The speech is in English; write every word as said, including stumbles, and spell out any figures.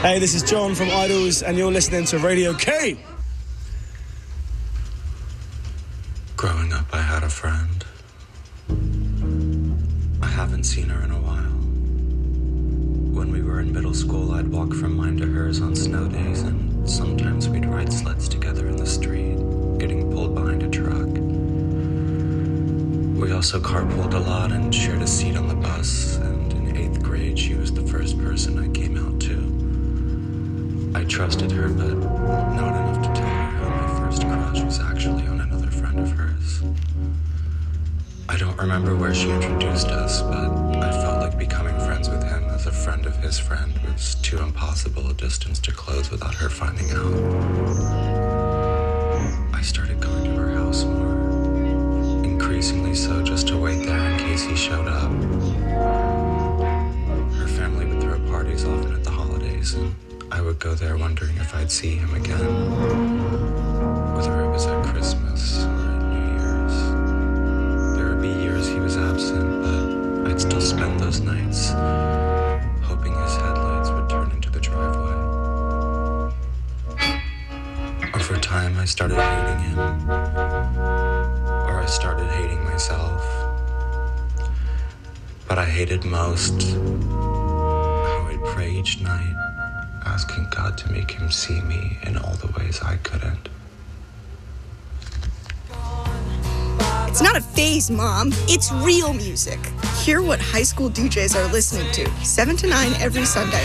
Hey, this is John from Idols, and you're listening to Radio K. Growing up, I had a friend. I haven't seen her in a while. When we were in middle school, I'd walk from mine to hers on snow days, and sometimes we'd ride sleds together in the street, getting pulled behind a truck. We also carpooled a lot and shared a seat on the bus, and in eighth grade, she was the first person I came out to. I trusted her, but not enough to tell her how my first crush was actually on another friend of hers. I don't remember where she introduced us, but I felt like becoming friends with him as a friend of his friend was too impossible a distance to close without her finding out. I started going to her house more, increasingly so just to wait there in case he showed up. Her family would throw parties often at the holidays, and I would go there wondering if I'd see him again, whether it was at Christmas or at New Year's. There would be years he was absent, but I'd still spend those nights hoping his headlights would turn into the driveway. Over time, I started hating him, or I started hating myself. But I hated most how I'd pray each night, asking God to make him see me in all the ways I couldn't. It's not a phase, Mom. It's real music. Hear what high school D Js are listening to, seven to nine every Sunday